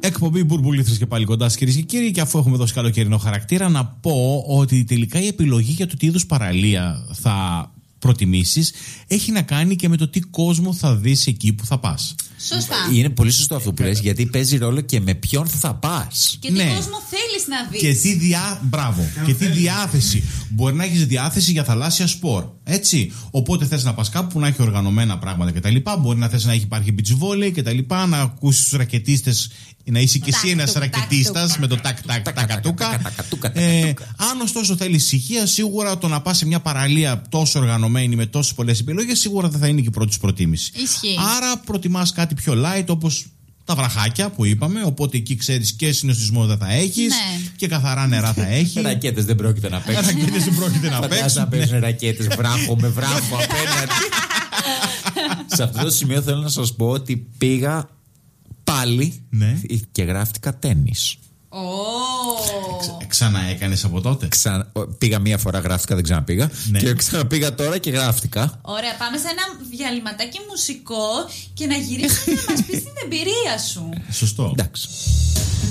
Εκπομπή Μπουρμπουλήθρες και πάλι κοντά, κυρίες και κύριοι. Και αφού έχουμε δώσει καλοκαιρινό χαρακτήρα, να πω ότι τελικά η επιλογή για το τι είδους παραλία θα προτιμήσεις έχει να κάνει και με το τι κόσμο θα δεις εκεί που θα πας. Σωστά. Είναι πολύ σωστό αυτό που λες, γιατί παίζει ρόλο και με ποιον θα πας. Και τι κόσμο θέλεις να δεις. Και τι τι διάθεση. Μπορεί να έχεις διάθεση για θαλάσσια σπορ. Έτσι. Οπότε θες να πας κάπου που να έχει οργανωμένα πράγματα κτλ. Μπορεί να θες να υπάρχει beach volley κτλ. Να ακούσεις τους ρακετίστες. Να είσαι και εσύ ένας ρακετίστας με το τακ-τακ-τακατούκα. Αν ωστόσο θέλεις ησυχία, σίγουρα το να πας σε μια παραλία τόσο οργανωμένη με τόσες πολλές επιλογές, σίγουρα δεν θα είναι και η πρώτη σου προτίμηση. Ισχύει. Άρα προτιμάς κάτι πιο light, όπως τα βραχάκια που είπαμε. Οπότε εκεί ξέρεις και συνοστισμό δεν θα έχεις και καθαρά νερά θα έχει. Ρακέτες δεν πρόκειται να παίξουν. Φαντάζομαι να παίζουν ρακέτες βράχο με βράχο απέναντι. Σε αυτό το σημείο θέλω να σας πω ότι πήγα πάλι και γράφτηκα τένις. Ξαναέκανες από τότε? Πήγα μία φορά, γράφτηκα, δεν ξαναπήγα. Και ξαναπήγα τώρα και γράφτηκα. Ωραία, πάμε σε ένα διαλυματάκι μουσικό και να γυρίσεις να μας πεις την εμπειρία σου. Σωστό. Εντάξει.